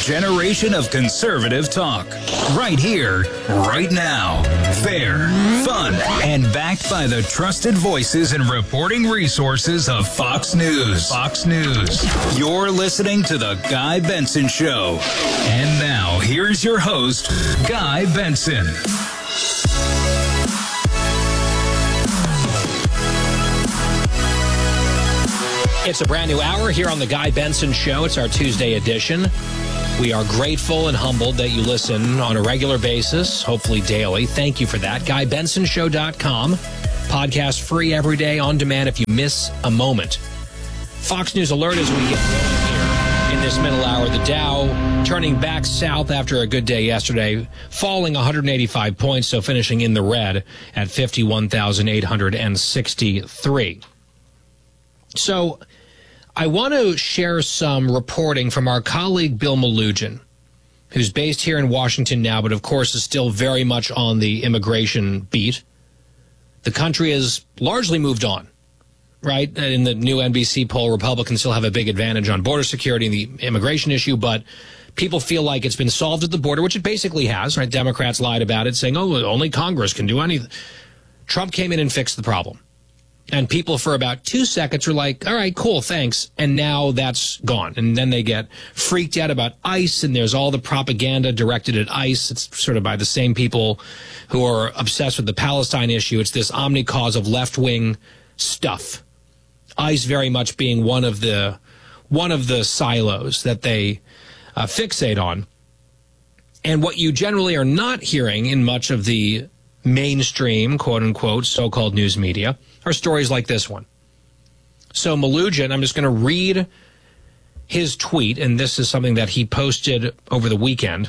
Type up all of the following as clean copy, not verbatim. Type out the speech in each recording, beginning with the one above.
generation of conservative talk. Right here, right now. Fair, fun, and backed by the trusted voices and reporting resources of Fox News. Fox News. You're listening to The Guy Benson Show. And now, here's your host, Guy Benson. It's a brand new hour here on The Guy Benson Show. It's our Tuesday edition. We are grateful and humbled that you listen on a regular basis, hopefully daily. Thank you for that. GuyBensonShow.com. Podcast free every day on demand if you miss a moment. Fox News alert as we get going here in this middle hour. The Dow turning back south after a good day yesterday, falling 185 points, so finishing in the red at 51,863. So I want to share some reporting from our colleague Bill Melugin, who's based here in Washington now, but of course is still very much on the immigration beat. The country has largely moved on, right? In the new NBC poll, Republicans still have a big advantage on border security and the immigration issue, but people feel like it's been solved at the border, which it basically has, right? Democrats lied about it, saying, oh, only Congress can do anything. Trump came in and fixed the problem. And people for about 2 seconds were like, all right, cool, thanks. And now that's gone. And then they get freaked out about ICE, and there's all the propaganda directed at ICE. It's sort of by the same people who are obsessed with the Palestine issue. It's this omni-cause of left-wing stuff. ICE very much being one of the silos that they fixate on. And what you generally are not hearing in much of the mainstream, quote-unquote, so-called news media are stories like this one. So Melugin, I'm just going to read his tweet, and this is something that he posted over the weekend.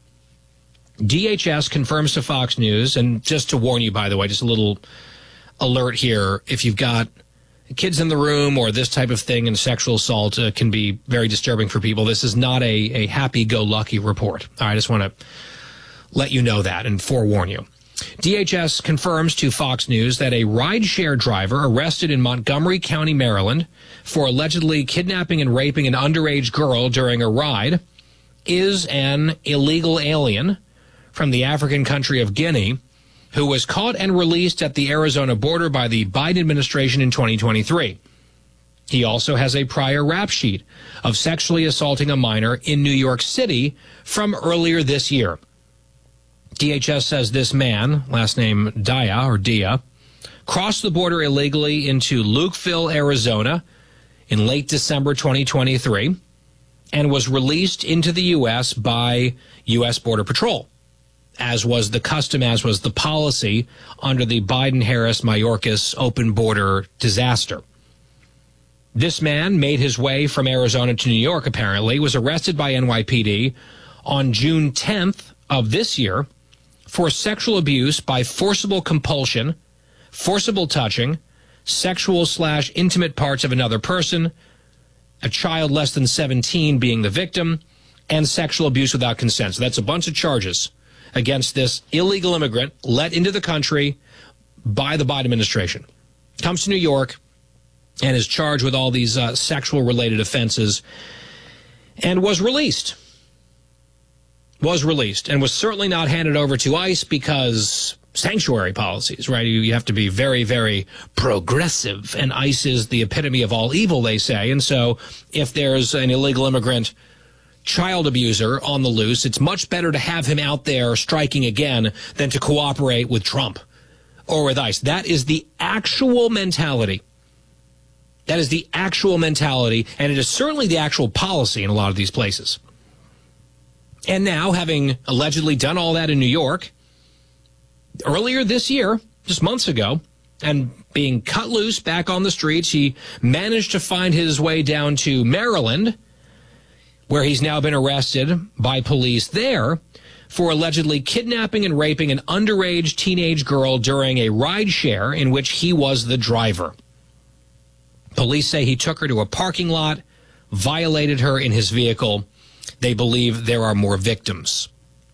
DHS confirms to Fox News, and just to warn you, by the way, just a little alert here, if you've got kids in the room or this type of thing, and sexual assault can be very disturbing for people. This is not a happy-go-lucky report. All right, I just want to let you know that and forewarn you. DHS confirms to Fox News that a rideshare driver arrested in Montgomery County, Maryland, for allegedly kidnapping and raping an underage girl during a ride is an illegal alien from the African country of Guinea who was caught and released at the Arizona border by the Biden administration in 2023. He also has a prior rap sheet of sexually assaulting a minor in New York City from earlier this year. DHS says this man, last name Dia, crossed the border illegally into Lukeville, Arizona in late December 2023 and was released into the U.S. by U.S. Border Patrol, as was the custom, as was the policy under the Biden-Harris-Mayorkas open border disaster. This man made his way from Arizona to New York, apparently, was arrested by NYPD on June 10th of this year for sexual abuse by forcible compulsion, forcible touching, sexual/intimate parts of another person, a child less than 17 being the victim, and sexual abuse without consent. So that's a bunch of charges against this illegal immigrant let into the country by the Biden administration. Comes to New York and is charged with all these sexual-related offenses and was released. And was certainly not handed over to ICE because sanctuary policies, right? You have to be very, very progressive, and ICE is the epitome of all evil, they say. And so if there's an illegal immigrant child abuser on the loose, it's much better to have him out there striking again than to cooperate with Trump or with ICE. That is the actual mentality. That is the actual mentality, and it is certainly the actual policy in a lot of these places. And now, having allegedly done all that in New York, earlier this year, just months ago, and being cut loose back on the streets, he managed to find his way down to Maryland, where he's now been arrested by police there for allegedly kidnapping and raping an underage teenage girl during a rideshare in which he was the driver. Police say he took her to a parking lot, violated her in his vehicle. They believe there are more victims.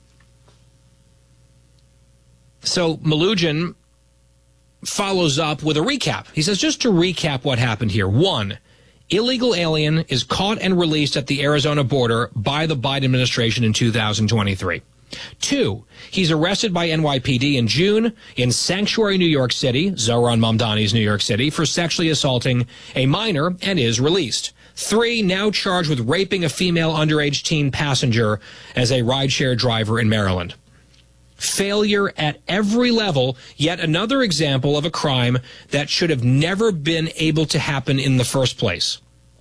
So Melugin follows up with a recap. He says, just to recap what happened here. 1, illegal alien is caught and released at the Arizona border by the Biden administration in 2023. 2, he's arrested by NYPD in June in Sanctuary, New York City, Zohran Mamdani's New York City, for sexually assaulting a minor and is released. 3, now charged with raping a female underage teen passenger as a rideshare driver in Maryland. Failure at every level, yet another example of a crime that should have never been able to happen in the first place.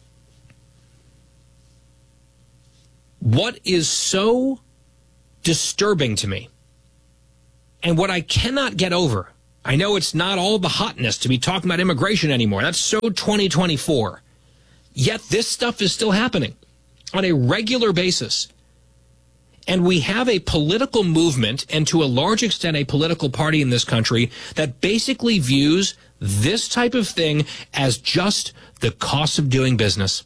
What is so disturbing to me, and what I cannot get over, I know it's not all the hotness to be talking about immigration anymore. That's so 2024. Yet this stuff is still happening on a regular basis. And we have a political movement, and to a large extent a political party in this country, that basically views this type of thing as just the cost of doing business.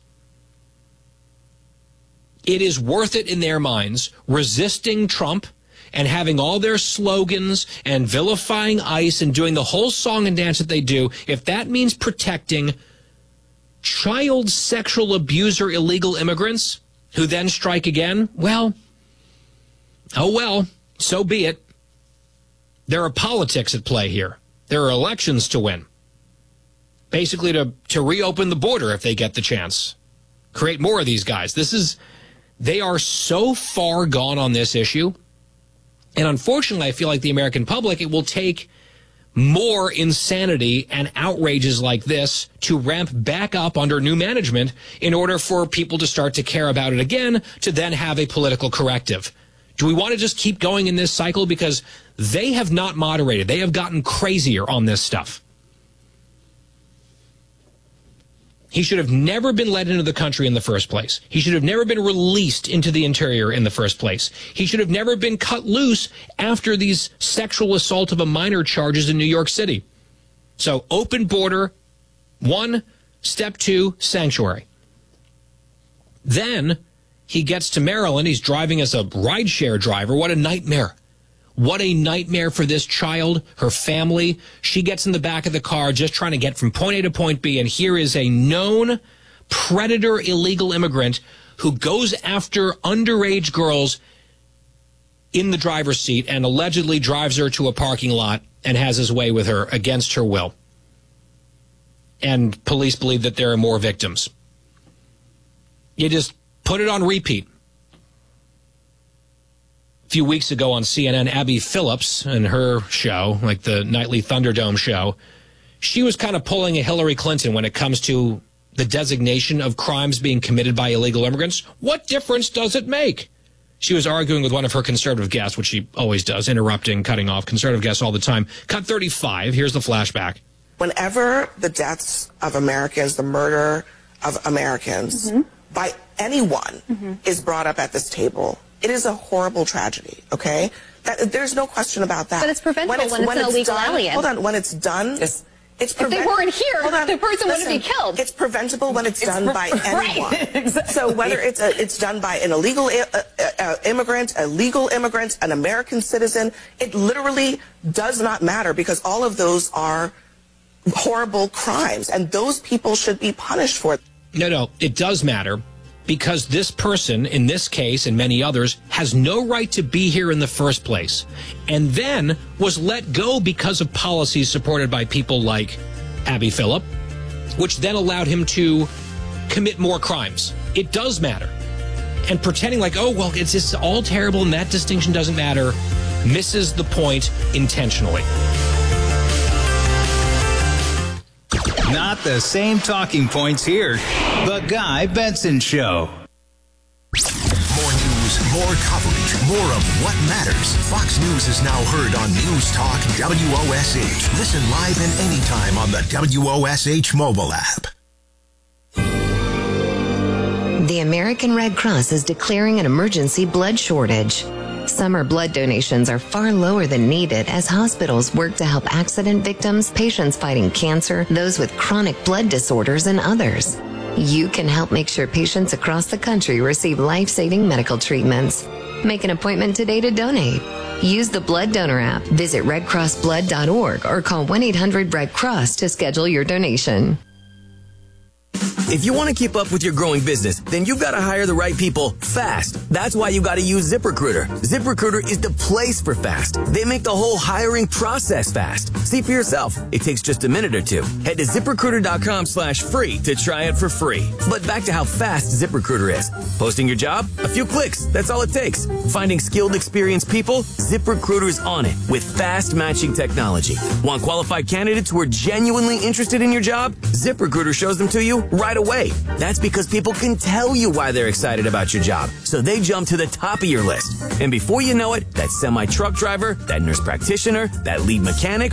It is worth it in their minds, resisting Trump and having all their slogans and vilifying ICE and doing the whole song and dance that they do, if that means protecting child sexual abuser illegal immigrants who then strike again, well, so be it. There are politics at play here. There are elections to win. Basically to reopen the border if they get the chance. Create more of these guys. They are so far gone on this issue. And unfortunately, I feel like the American public, it will take more insanity and outrages like this to ramp back up under new management in order for people to start to care about it again, to then have a political corrective. Do we want to just keep going in this cycle? Because they have not moderated. They have gotten crazier on this stuff. He should have never been let into the country in the first place. He should have never been released into the interior in the first place. He should have never been cut loose after these sexual assault of a minor charges in New York City. So open border, 1, step 2, sanctuary. Then he gets to Maryland. He's driving as a rideshare driver. What a nightmare. What a nightmare for this child, her family. She gets in the back of the car just trying to get from point A to point B, and here is a known predator illegal immigrant who goes after underage girls in the driver's seat and allegedly drives her to a parking lot and has his way with her against her will. And police believe that there are more victims. You just put it on repeat. A few weeks ago on CNN, Abby Phillips and her show, like the nightly Thunderdome show, she was kind of pulling a Hillary Clinton when it comes to the designation of crimes being committed by illegal immigrants. What difference does it make? She was arguing with one of her conservative guests, which she always does, interrupting, cutting off conservative guests all the time. Cut 35. Here's the flashback. Whenever the deaths of Americans, the murder of Americans by anyone is brought up at this table, it is a horrible tragedy, okay? There's no question about that. But it's preventable when it's an illegal alien. Hold on, when it's done, it's if they weren't here, the person wouldn't be killed. It's preventable when it's done by anyone. Right. Exactly. So whether it's done by an illegal immigrant, a legal immigrant, an American citizen, it literally does not matter, because all of those are horrible crimes, and those people should be punished for it. No, it does matter. Because this person, in this case and many others, has no right to be here in the first place, and then was let go because of policies supported by people like Abby Phillip, which then allowed him to commit more crimes. It does matter. And pretending like, oh, well, it's just all terrible and that distinction doesn't matter, misses the point intentionally. Not the same talking points here. The Guy Benson Show. More news, more coverage, more of what matters. Fox News is now heard on News Talk WOSH. Listen live and anytime on the WOSH mobile app. The American Red Cross is declaring an emergency blood shortage. Summer blood donations are far lower than needed as hospitals work to help accident victims, patients fighting cancer, those with chronic blood disorders, and others. You can help make sure patients across the country receive life-saving medical treatments. Make an appointment today to donate. Use the Blood Donor app, visit redcrossblood.org, or call 1-800-RED-CROSS to schedule your donation. If you want to keep up with your growing business, then you've got to hire the right people fast. That's why you got to use ZipRecruiter. ZipRecruiter is the place for fast. They make the whole hiring process fast. See for yourself. It takes just a minute or two. Head to ZipRecruiter.com/free to try it for free. But back to how fast ZipRecruiter is. Posting your job? A few clicks. That's all it takes. Finding skilled, experienced people? ZipRecruiter's on it with fast matching technology. Want qualified candidates who are genuinely interested in your job? ZipRecruiter shows them to you right away. That's because people can tell you why they're excited about your job, so they jump to the top of your list. And before you know it, that semi-truck driver, that nurse practitioner, that lead mechanic,